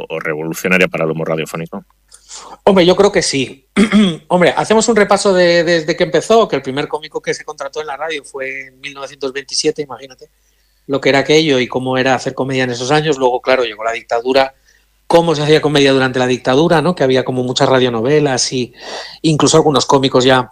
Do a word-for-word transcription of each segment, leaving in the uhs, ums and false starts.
o revolucionaria para el humor radiofónico? Hombre, yo creo que sí. Hombre, hacemos un repaso de, desde que empezó, que el primer cómico que se contrató en la radio fue en mil novecientos veintisiete, imagínate lo que era aquello y cómo era hacer comedia en esos años. Luego, claro, llegó la dictadura, cómo se hacía comedia durante la dictadura, ¿no? Que había como muchas radionovelas y incluso algunos cómicos ya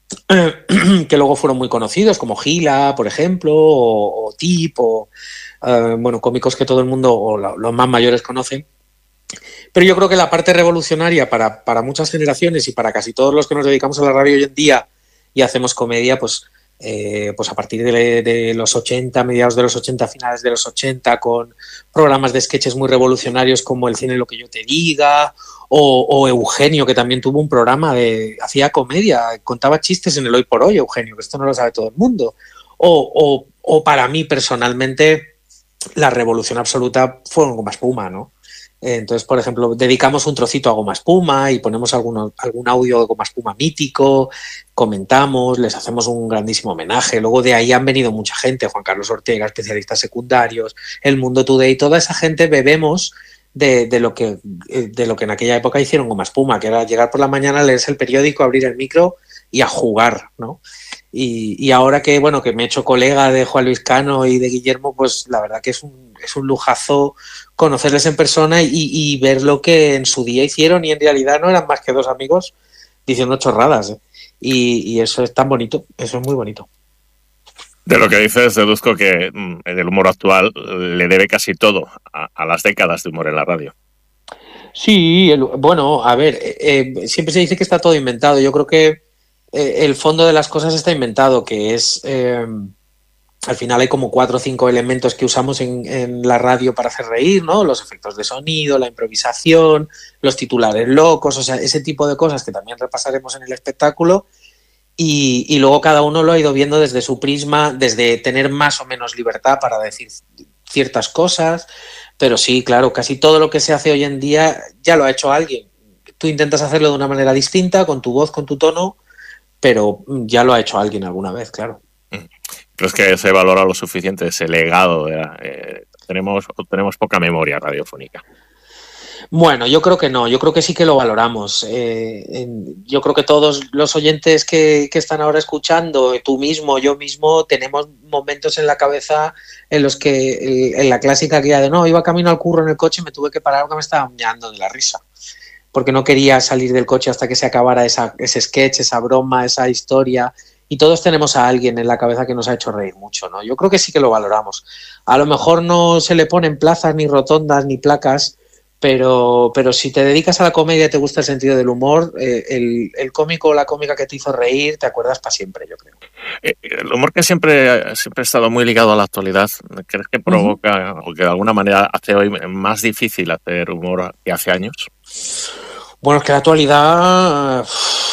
que luego fueron muy conocidos, como Gila, por ejemplo, o, o Tip, o uh, bueno, cómicos que todo el mundo, o la, los más mayores conocen. Pero yo creo que la parte revolucionaria para, para muchas generaciones y para casi todos los que nos dedicamos a la radio hoy en día y hacemos comedia, pues, eh, pues a partir de, de los ochenta, mediados de los ochenta, finales de los ochenta, con programas de sketches muy revolucionarios como El cine lo que yo te diga, o, o Eugenio, que también tuvo un programa de, hacía comedia, contaba chistes en el Hoy por Hoy, Eugenio, que esto no lo sabe todo el mundo. O, o, o para mí personalmente, la revolución absoluta fue Goma Espuma, ¿no? Entonces, por ejemplo, dedicamos un trocito a Goma Espuma y ponemos alguno, algún audio de Goma Espuma mítico, comentamos, les hacemos un grandísimo homenaje. Luego de ahí han venido mucha gente, Juan Carlos Ortega, especialistas secundarios, El Mundo Today, toda esa gente bebemos de, de, lo que, de lo que en aquella época hicieron Goma Espuma, que era llegar por la mañana, leerse el periódico, abrir el micro y a jugar, ¿no? Y, y ahora que, bueno, que me he hecho colega de Juan Luis Cano y de Guillermo, pues la verdad que es un, es un lujazo conocerles en persona y, y ver lo que en su día hicieron, y en realidad no eran más que dos amigos diciendo chorradas, ¿eh? y, y eso es tan bonito, eso es muy bonito. De lo que dices, deduzco que en el humor actual le debe casi todo a, a las décadas de humor en la radio. Sí, el, bueno, a ver, eh, siempre se dice que está todo inventado. Yo creo que eh, el fondo de las cosas está inventado, que es... Eh, al final hay como cuatro o cinco elementos que usamos en, en la radio para hacer reír, ¿no? Los efectos de sonido, la improvisación, los titulares locos, o sea, ese tipo de cosas que también repasaremos en el espectáculo. Y, y luego cada uno lo ha ido viendo desde su prisma, desde tener más o menos libertad para decir ciertas cosas. Pero sí, claro, casi todo lo que se hace hoy en día ya lo ha hecho alguien. Tú intentas hacerlo de una manera distinta, con tu voz, con tu tono, pero ya lo ha hecho alguien alguna vez, claro. ¿Crees que se valora lo suficiente ese legado? De la, eh, tenemos, tenemos poca memoria radiofónica. Bueno, yo creo que no, yo creo que sí que lo valoramos. Eh, en, yo creo que todos los oyentes que, que están ahora escuchando, tú mismo, yo mismo, tenemos momentos en la cabeza en los que, en la clásica guía de no, iba camino al curro en el coche y me tuve que parar porque me estaba meando de la risa, porque no quería salir del coche hasta que se acabara esa, ese sketch, esa broma, esa historia. Y todos tenemos a alguien en la cabeza que nos ha hecho reír mucho, ¿no? Yo creo que sí que lo valoramos. A lo mejor no se le ponen plazas, ni rotondas, ni placas, pero, pero si te dedicas a la comedia y te gusta el sentido del humor, eh, el, el cómico o la cómica que te hizo reír, te acuerdas para siempre, yo creo. El humor que siempre, siempre ha estado muy ligado a la actualidad, ¿crees que provoca uh-huh. o que de alguna manera hace hoy más difícil hacer humor que hace años? Bueno, es que la actualidad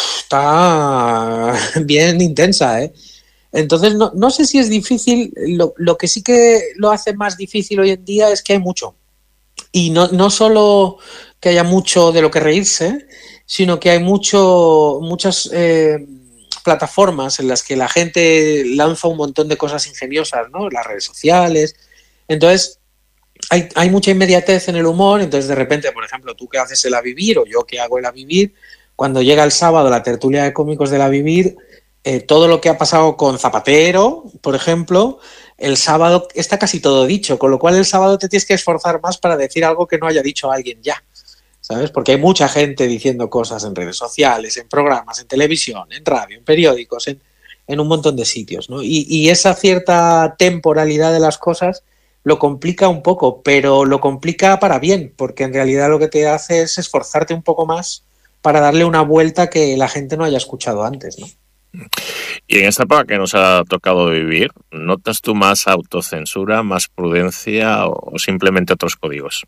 está bien intensa, ¿eh? Entonces, no, no sé si es difícil. Lo, lo que sí que lo hace más difícil hoy en día es que hay mucho. Y no, no solo que haya mucho de lo que reírse, sino que hay mucho, muchas eh, plataformas en las que la gente lanza un montón de cosas ingeniosas, ¿no? Las redes sociales. Entonces, hay, hay mucha inmediatez en el humor. Entonces, de repente, por ejemplo, tú que haces el A Vivir o yo que hago el A Vivir, cuando llega el sábado la tertulia de cómicos del A Vivir, eh, todo lo que ha pasado con Zapatero, por ejemplo, el sábado está casi todo dicho, con lo cual el sábado te tienes que esforzar más para decir algo que no haya dicho alguien ya, ¿sabes? Porque hay mucha gente diciendo cosas en redes sociales, en programas, en televisión, en radio, en periódicos, en, en un montón de sitios, ¿no? Y, y esa cierta temporalidad de las cosas lo complica un poco, pero lo complica para bien, porque en realidad lo que te hace es esforzarte un poco más para darle una vuelta que la gente no haya escuchado antes, ¿no? Y en esta época que nos ha tocado vivir, ¿notas tú más autocensura, más prudencia o simplemente otros códigos?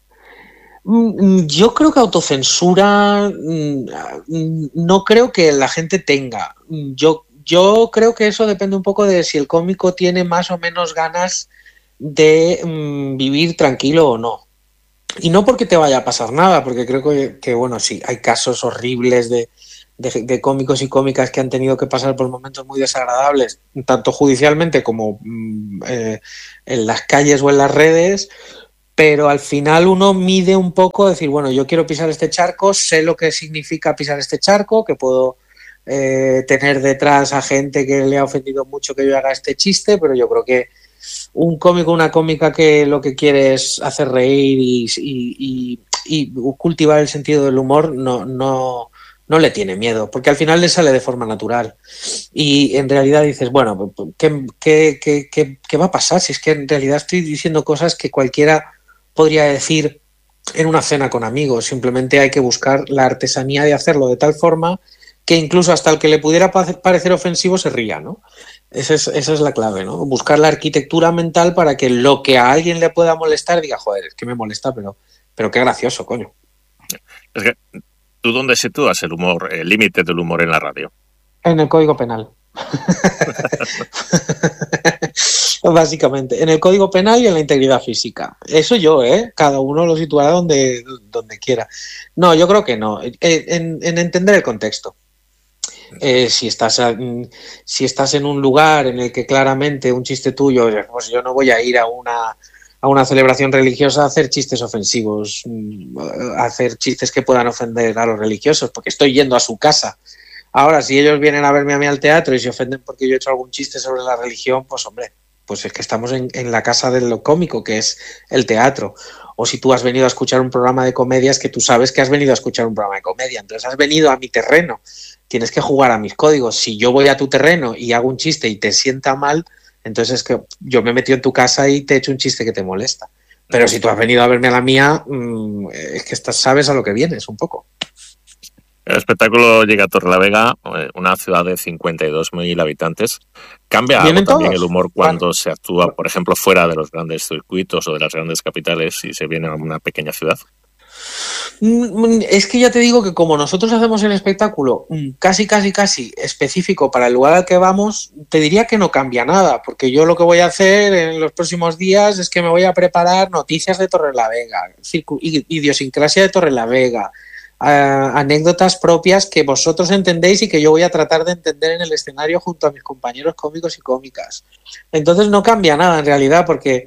Yo creo que autocensura no creo que la gente tenga. Yo, yo creo que eso depende un poco de si el cómico tiene más o menos ganas de mm, vivir tranquilo o no. Y no porque te vaya a pasar nada, porque creo que, que bueno, sí, hay casos horribles de, de, de cómicos y cómicas que han tenido que pasar por momentos muy desagradables, tanto judicialmente como mm, eh, en las calles o en las redes, pero al final uno mide un poco, decir, bueno, yo quiero pisar este charco, sé lo que significa pisar este charco, que puedo eh, tener detrás a gente que le ha ofendido mucho que yo haga este chiste, pero yo creo que un cómico, una cómica que lo que quiere es hacer reír y, y, y, y cultivar el sentido del humor, no, no, no le tiene miedo, porque al final le sale de forma natural. Y en realidad dices, bueno, ¿qué, qué, qué, qué, qué va a pasar? Si es que en realidad estoy diciendo cosas que cualquiera podría decir en una cena con amigos. Simplemente hay que buscar la artesanía de hacerlo de tal forma que incluso hasta el que le pudiera parecer ofensivo se ría, ¿no? Esa es, esa es la clave, ¿no? Buscar la arquitectura mental para que lo que a alguien le pueda molestar diga, joder, es que me molesta, pero, pero qué gracioso, coño. Es que, ¿tú dónde sitúas el humor, el límite del humor en la radio? En el Código Penal. Básicamente, en el Código Penal y en la integridad física. Eso yo, ¿eh? Cada uno lo situará donde, donde quiera. No, yo creo que no. En, en, en entender el contexto. Eh, si estás a, si estás en un lugar en el que claramente un chiste tuyo, pues yo no voy a ir a una a una celebración religiosa a hacer chistes ofensivos, a hacer chistes que puedan ofender a los religiosos, porque estoy yendo a su casa. Ahora, si ellos vienen a verme a mí al teatro y se ofenden porque yo he hecho algún chiste sobre la religión, pues hombre, pues es que estamos en, en la casa de lo cómico, que es el teatro. O si tú has venido a escuchar un programa de comedia, es que tú sabes que has venido a escuchar un programa de comedia, entonces has venido a mi terreno. Tienes que jugar a mis códigos. Si yo voy a tu terreno y hago un chiste y te sienta mal, entonces es que yo me he metido en tu casa y te he hecho un chiste que te molesta. Pero si tú has venido a verme a la mía, mmm, es que estás, sabes a lo que vienes un poco. El espectáculo llega a Torrelavega, una ciudad de cincuenta y dos mil habitantes. ¿Cambia algo también el humor cuando claro. se actúa, por ejemplo, fuera de los grandes circuitos o de las grandes capitales y se viene a una pequeña ciudad? Es que ya te digo que como nosotros hacemos el espectáculo casi, casi, casi específico para el lugar al que vamos, te diría que no cambia nada, porque yo lo que voy a hacer en los próximos días es que me voy a preparar noticias de Torrelavega, idiosincrasia de Torrelavega, uh, anécdotas propias que vosotros entendéis y que yo voy a tratar de entender en el escenario junto a mis compañeros cómicos y cómicas. Entonces no cambia nada en realidad, porque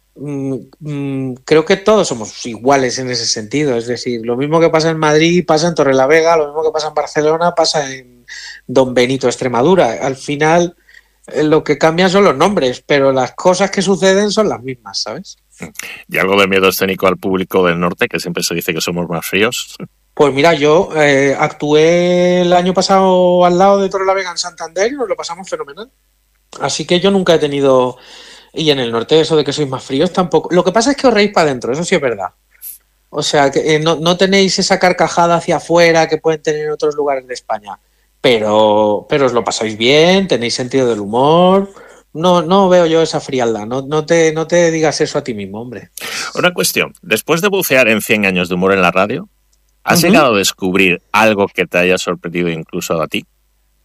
creo que todos somos iguales en ese sentido, es decir, lo mismo que pasa en Madrid pasa en Torrelavega, lo mismo que pasa en Barcelona pasa en Don Benito, Extremadura. Al final lo que cambian son los nombres, pero las cosas que suceden son las mismas, ¿sabes? ¿Y algo de miedo escénico al público del norte, que siempre se dice que somos más fríos? Pues mira, yo eh, actué el año pasado al lado de Torrelavega en Santander y nos lo pasamos fenomenal, así que yo nunca he tenido. Y en el norte eso de que sois más fríos tampoco. Lo que pasa es que os reís para adentro, eso sí es verdad. O sea, que eh, no, no tenéis esa carcajada hacia afuera que pueden tener en otros lugares de España. Pero, pero os lo pasáis bien, tenéis sentido del humor. No, no veo yo esa frialdad. No, no, te, no te digas eso a ti mismo, hombre. Una cuestión. Después de bucear en cien años de humor en la radio, ¿has uh-huh. llegado a descubrir algo que te haya sorprendido incluso a ti?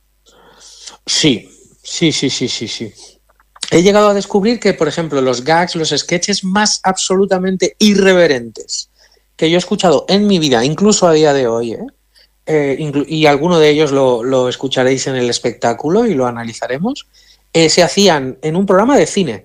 Sí, sí, sí, sí, sí, sí. He llegado a descubrir que, por ejemplo, los gags, los sketches más absolutamente irreverentes que yo he escuchado en mi vida, incluso a día de hoy, ¿eh? Eh, inclu- y alguno de ellos lo, lo escucharéis en el espectáculo y lo analizaremos, eh, se hacían en un programa de cine.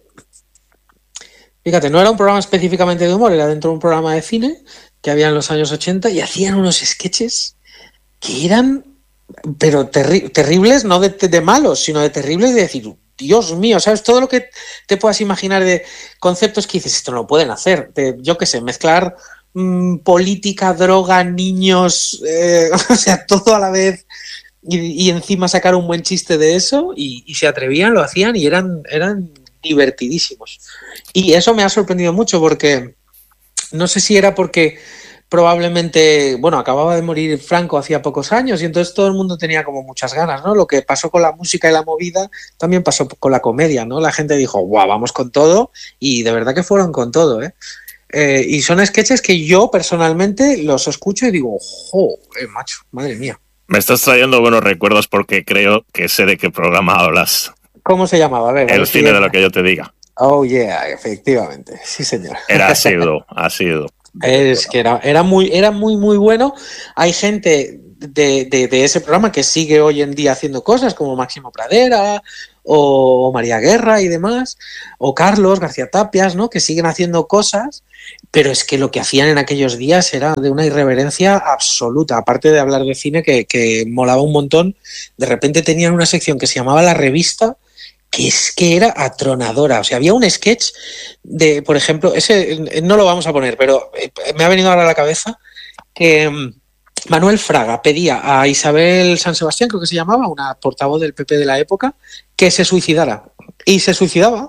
Fíjate, no era un programa específicamente de humor, era dentro de un programa de cine que había en los años ochenta y hacían unos sketches que eran, pero terri- terribles, no de, de malos, sino de terribles de decir... Dios mío, ¿sabes? Todo lo que te puedas imaginar de conceptos que dices, esto no lo pueden hacer. De, yo qué sé, mezclar mmm, política, droga, niños, eh, o sea, todo a la vez. Y, y encima sacar un buen chiste de eso y, y se atrevían, lo hacían y eran, eran divertidísimos. Y eso me ha sorprendido mucho porque no sé si era porque probablemente, bueno, acababa de morir Franco hacía pocos años y entonces todo el mundo tenía como muchas ganas, ¿no? Lo que pasó con la música y la movida también pasó con la comedia, ¿no? La gente dijo, guau, vamos con todo, y de verdad que fueron con todo, ¿eh? Eh, y son sketches que yo personalmente los escucho y digo, jo, eh, macho, madre mía. Me estás trayendo buenos recuerdos porque creo que sé de qué programa hablas. ¿Cómo se llamaba? A ver, El cine de lo que yo te diga. Oh, yeah, efectivamente, sí señor. Era asiduo, asiduo. Es que era, era muy, era muy, muy bueno. Hay gente de, de, de ese programa que sigue hoy en día haciendo cosas como Máximo Pradera o María Guerra y demás, o Carlos García Tapias, ¿no? Que siguen haciendo cosas, pero es que lo que hacían en aquellos días era de una irreverencia absoluta, aparte de hablar de cine que, que molaba un montón. De repente tenían una sección que se llamaba La Revista, que es que era atronadora. O sea, había un sketch de, por ejemplo, ese no lo vamos a poner, pero me ha venido ahora a la cabeza que Manuel Fraga pedía a Isabel San Sebastián, creo que se llamaba, una portavoz del P P de la época, que se suicidara. Y se suicidaba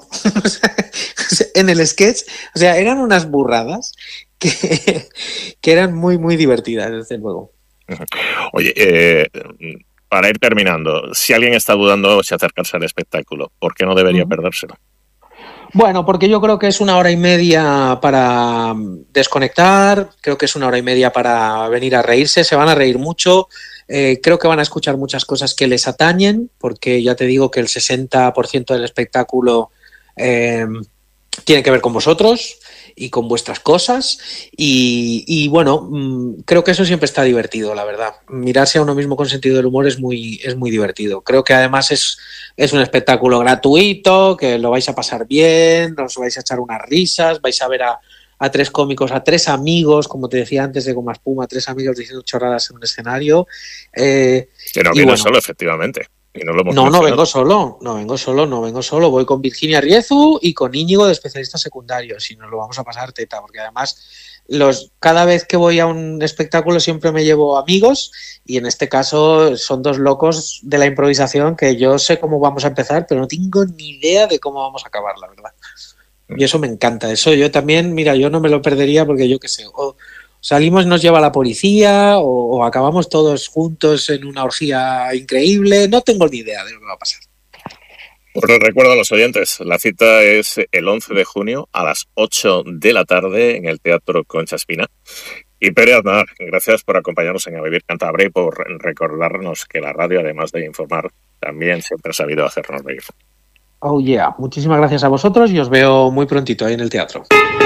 en el sketch. O sea, eran unas burradas que, que eran muy, muy divertidas, desde luego. Oye, eh, para ir terminando, si alguien está dudando si acercarse al espectáculo, ¿por qué no debería uh-huh. perdérselo? Bueno, porque yo creo que es una hora y media para desconectar, creo que es una hora y media para venir a reírse, se van a reír mucho, eh, creo que van a escuchar muchas cosas que les atañen, porque ya te digo que el sesenta por ciento del espectáculo eh, tiene que ver con vosotros y con vuestras cosas y, y bueno, mmm, creo que eso siempre está divertido, la verdad. Mirarse a uno mismo con sentido del humor es muy, es muy divertido. Creo que además es, es un espectáculo gratuito, que lo vais a pasar bien, os vais a echar unas risas, vais a ver a, a tres cómicos, a tres amigos, como te decía antes de Goma Espuma, tres amigos diciendo chorradas en un escenario. Eh, que no viene bueno, solo, efectivamente. Y no, lo hemos no, no vengo solo, no vengo solo, no vengo solo. Voy con Virginia Riezu y con Íñigo de especialistas secundarios y nos lo vamos a pasar teta, porque además los, cada vez que voy a un espectáculo siempre me llevo amigos y en este caso son dos locos de la improvisación que yo sé cómo vamos a empezar, pero no tengo ni idea de cómo vamos a acabar, la verdad. Y eso me encanta. Eso yo también, mira, yo no me lo perdería porque yo qué sé, o salimos, nos lleva la policía o, o acabamos todos juntos en una orgía increíble. No tengo ni idea de lo que va a pasar. Pues recuerdo a los oyentes, la cita es el once de junio a las ocho de la tarde en el Teatro Concha Espina. Y Pere Aznar, gracias por acompañarnos en A Vivir Cantabria y por recordarnos que la radio, además de informar, también siempre ha sabido hacernos reír. Oh yeah, muchísimas gracias a vosotros y os veo muy prontito ahí en el teatro.